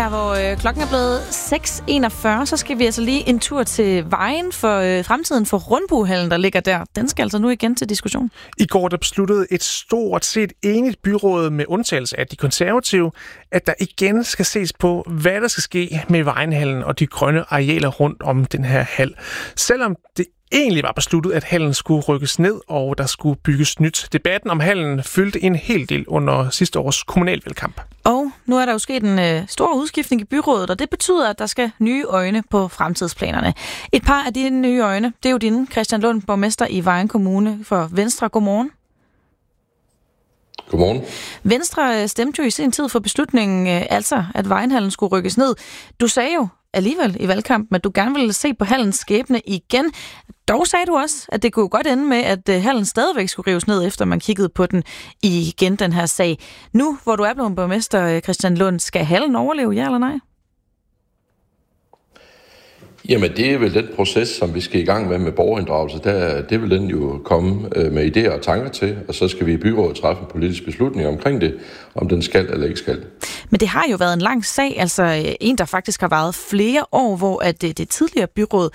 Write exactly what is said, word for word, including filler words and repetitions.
Her hvor øh, klokken er blevet seks enogfyrre, så skal vi altså lige en tur til vejen for øh, fremtiden for Rundbohallen, der ligger der. Den skal altså nu igen til diskussion. I går der besluttede et stort set enigt byråd med undtagelse af de konservative, at der igen skal ses på, hvad der skal ske med Vejenhallen og de grønne arealer rundt om den her hal. Selvom det egentlig var besluttet, at hallen skulle rykkes ned, og der skulle bygges nyt. Debatten om hallen fyldte en hel del under sidste års kommunalvalgkamp. Og nu er der jo sket en øh, stor udskiftning i byrådet, og det betyder, at der skal nye øjne på fremtidsplanerne. Et par af de nye øjne, det er jo dine, Christian Lund, borgmester i Vejen Kommune for Venstre. Godmorgen. Godmorgen. Venstre stemte jo i sin tid for beslutningen, øh, altså at Vejenhallen skulle rykkes ned. Du sagde jo alligevel i valgkampen, at du gerne ville se på hallens skæbne igen. Dog sagde du også, at det kunne godt ende med, at hallen stadigvæk skulle rives ned, efter man kiggede på den igen, den her sag. Nu, hvor du er blevet borgmester, Christian Lund, skal hallen overleve, ja eller nej? Jamen, det er vel den proces, som vi skal i gang med med borgerinddragelse. Der, det vil den jo komme med idéer og tanker til, og så skal vi i byrådet træffe en politisk beslutning omkring det, om den skal eller ikke skal. Men det har jo været en lang sag, altså en, der faktisk har varet flere år, hvor at det, det tidligere byråd